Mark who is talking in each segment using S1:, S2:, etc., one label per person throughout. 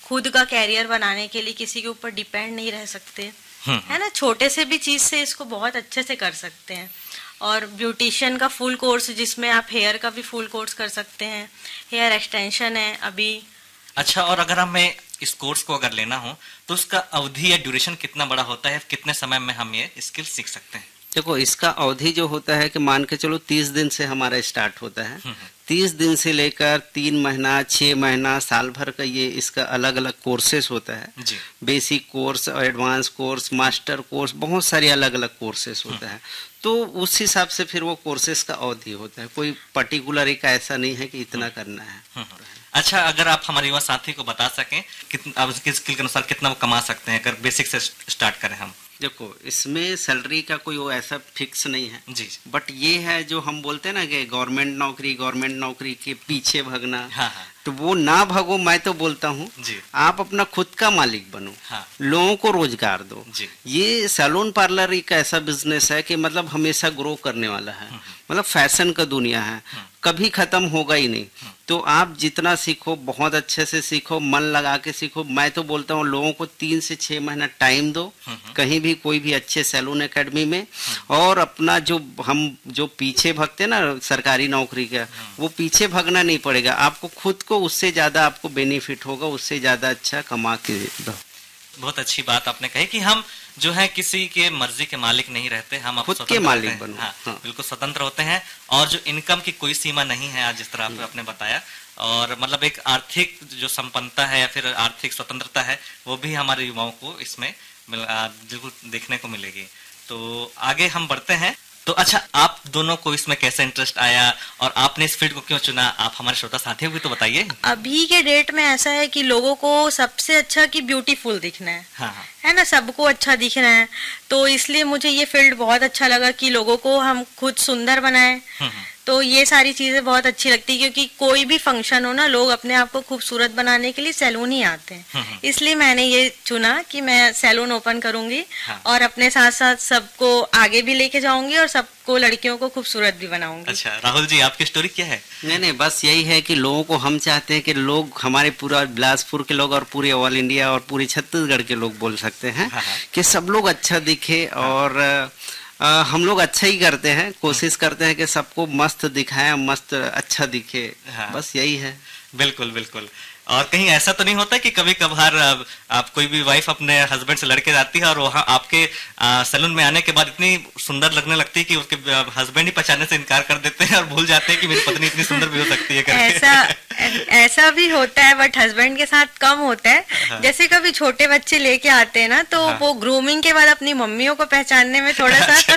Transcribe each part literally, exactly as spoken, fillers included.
S1: खुद का कैरियर बनाने के लिए किसी के ऊपर डिपेंड नहीं रह सकते, है ना। छोटे से भी चीज से इसको बहुत अच्छे से कर सकते हैं। और ब्यूटिशियन का फुल कोर्स, जिसमें आप हेयर का भी फुल कोर्स कर सकते हैं, हेयर एक्सटेंशन है अभी।
S2: अच्छा, और अगर हमें इस कोर्स को अगर लेना हो तो उसका अवधि या ड्यूरेशन कितना बड़ा होता है, कितने समय में हम ये स्किल सीख सकते हैं?
S3: देखो, इसका अवधि जो होता है कि मान के चलो तीस दिन से हमारा स्टार्ट होता है। तीस दिन से लेकर तीन महीना, छः महीना, साल भर का ये इसका अलग अलग कोर्सेस होता है।
S2: जी।
S3: Basic course, advance course, master course, बहुत सारे अलग अलग कोर्सेस होता है। तो उस हिसाब से फिर वो कोर्सेस का अवधि होता है। कोई पर्टिकुलर एक ऐसा नहीं है कि इतना करना है।
S2: अच्छा, अगर आप हमारे युवा साथी को बता सकें कितना आप उसके स्किल के अनुसार कितना वो कमा सकते हैं अगर बेसिक से स्टार्ट करें हम?
S3: देखो, इसमें सैलरी का कोई वो ऐसा फिक्स नहीं है
S2: जी।
S3: बट ये है जो हम बोलते हैं ना कि गवर्नमेंट नौकरी गवर्नमेंट नौकरी के पीछे भागना।
S2: हाँ हाँ।
S3: तो वो ना भागो, मैं तो बोलता हूँ आप अपना खुद का मालिक बनो। हाँ। लोगों को रोजगार दो। जी। ये सैलून पार्लर एक ऐसा बिजनेस है कि मतलब हमेशा ग्रो करने वाला है। मतलब फैशन का दुनिया है, कभी खत्म होगा ही नहीं। तो आप जितना सीखो बहुत अच्छे से सीखो, मन लगा के सीखो। मैं तो बोलता हूँ लोगों को तीन से छह महीना टाइम दो कहीं भी कोई भी अच्छे सैलून एकेडमी में, और अपना जो हम जो पीछे भागते ना सरकारी नौकरी का, वो पीछे भागना नहीं पड़ेगा आपको। खुद को उससे ज्यादा आपको बेनिफिट होगा, उससे ज्यादा अच्छा कमा के दो।
S2: बहुत अच्छी बात आपने कही कि हम जो है किसी के मर्जी के मालिक नहीं रहते, हम
S3: खुद के मालिक बनो।
S2: हाँ, हाँ। बिल्कुल स्वतंत्र होते हैं, और जो इनकम की कोई सीमा नहीं है आज जिस तरह आपने बताया। और मतलब एक आर्थिक जो संपन्नता है या फिर आर्थिक स्वतंत्रता है वो भी हमारे युवाओं को इसमें बिल्कुल देखने को मिलेगी। तो आगे हम बढ़ते हैं। तो अच्छा, आप दोनों को इसमें कैसे इंटरेस्ट आया और आपने इस फील्ड को क्यों चुना, आप हमारे श्रोता साथियों को भी तो बताइए।
S1: अभी के डेट में ऐसा है कि लोगों को सबसे अच्छा कि ब्यूटीफुल दिखना है। हाँ हाँ। है ना, सबको अच्छा दिखना है। तो इसलिए मुझे ये फील्ड बहुत अच्छा लगा कि लोगों को हम खुद सुंदर बनाए। तो ये सारी चीजें बहुत अच्छी लगती है, क्योंकि कोई भी फंक्शन हो ना, लोग अपने आप को खूबसूरत बनाने के लिए सैलून ही आते हैं। इसलिए मैंने ये चुना कि मैं सैलून ओपन करूंगी। हाँ। और अपने साथ साथ सबको आगे भी लेके जाऊंगी और सबको लड़कियों को खूबसूरत भी बनाऊंगी।
S2: अच्छा राहुल जी, आपकी स्टोरी क्या है?
S3: नहीं नहीं, बस यही है कि लोगों को हम चाहते हैं कि लोग हमारे पूरा बिलासपुर के लोग और पूरे ऑल इंडिया और पूरे छत्तीसगढ़ के लोग बोल सकते हैं। हाँ। कि सब लोग अच्छा दिखे। हाँ। और आ, हम लोग अच्छा ही करते हैं, कोशिश करते हैं कि सबको मस्त दिखाएं, मस्त अच्छा दिखे। हाँ। बस यही है।
S2: बिल्कुल बिल्कुल। और कहीं ऐसा तो नहीं होता कि कभी कभार आप कोई भी वाइफ अपने हस्बैंड से लड़के जाती है और वहाँ आपके सैलून में आने के बाद इतनी सुंदर लगने लगती है कि उसके हस्बैंड ही पहचानने से इनकार कर देते हैं और भूल जाते हैं कि मेरी पत्नी इतनी सुंदर भी हो सकती है करके।
S1: ऐसा ऐसा भी होता है, बट हस्बैंड के साथ कम होता है। हाँ। जैसे कभी छोटे बच्चे लेके आते हैं ना, तो हाँ। वो ग्रूमिंग के बाद अपनी मम्मियों को पहचानने में थोड़ा सा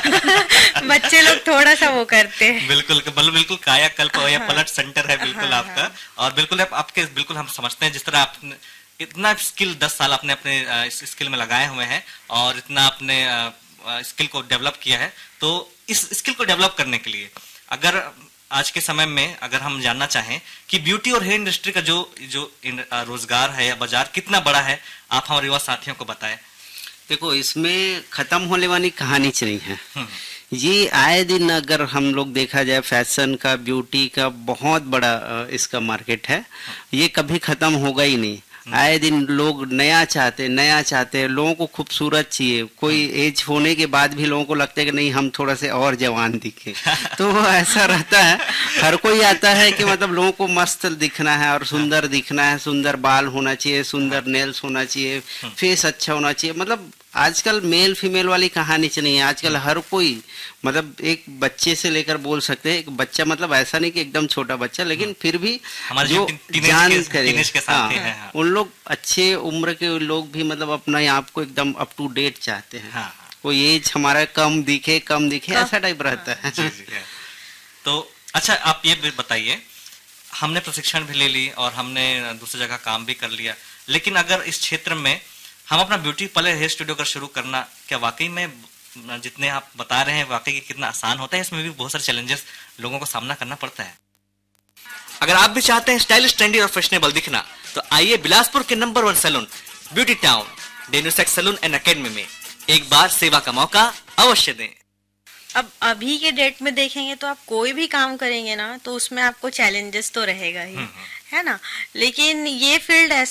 S1: बच्चे लोग थोड़ा सा वो करते हैं।
S2: बिल्कुल बिल्कुल, कायाकल्प या पलट सेंटर है बिल्कुल आपका। और बिल्कुल आपके बिल्कुल हम समझते हैं जिस तरह आपने इतना स्किल दस साल आपने अपने इस स्किल में लगाए हुए हैं और इतना आपने स्किल को डेवलप किया है। तो इस स्किल को डेवलप करने के लिए अगर आज के समय में अगर हम जानना चाहें कि ब्यूटी और हेयर इंडस्ट्री का जो जो रोजगार है या बाजार कितना बड़ा है, आप हमारे युवा साथियों को बताएं।
S3: देखो, इसमें खत्म होने वाली कहानी नहीं है। ये आए दिन अगर हम लोग देखा जाए फैशन का, ब्यूटी का बहुत बड़ा इसका मार्केट है। ये कभी खत्म होगा ही नहीं। आए दिन लोग नया चाहते नया चाहते लोगों को खूबसूरत चाहिए। कोई एज होने के बाद भी लोगों को लगता है कि नहीं हम थोड़ा से और जवान दिखे। तो ऐसा रहता है, हर कोई आता है कि मतलब लोगों को मस्त दिखना है और सुंदर दिखना है, सुंदर बाल होना चाहिए, सुंदर नेल्स होना चाहिए, फेस अच्छा होना चाहिए। मतलब आजकल मेल फीमेल वाली कहानी च नहीं है। आजकल हर कोई मतलब एक बच्चे से लेकर बोल सकते हैं, एक बच्चा मतलब ऐसा नहीं कि एकदम छोटा बच्चा, लेकिन फिर भी जो जान करे, हाँ, उन लोग अच्छे उम्र के लोग भी मतलब अपने आप को एकदम अप टू डेट चाहते हैं। हाँ। कोई एज हमारा कम दिखे कम दिखे ऐसा टाइप रहता है। जी जी।
S2: तो अच्छा, आप ये बताइए, हमने प्रशिक्षण भी ले ली और हमने दूसरी जगह काम भी कर लिया, लेकिन अगर इस क्षेत्र में हम अपना ब्यूटी पार्लर हेयर स्टूडियो का शुरू करना, क्या वाकई में जितने आप बता रहे हैं वाकई कितना आसान होता है? इसमें भी बहुत सारे चैलेंजेस लोगों को सामना करना पड़ता है। अगर आप भी चाहते हैं स्टाइलिश, ट्रेंडी और फैशनेबल दिखना, तो आइए बिलासपुर के number one salon beauty town डेनुसेक्स salon and academy में एक बार सेवा का मौका अवश्य दें।
S1: अब अभी के डेट में देखेंगे तो आप कोई भी काम करेंगे ना, तो उसमें आपको चैलेंजेस तो रहेगा ही, है ना। लेकिन ये फील्ड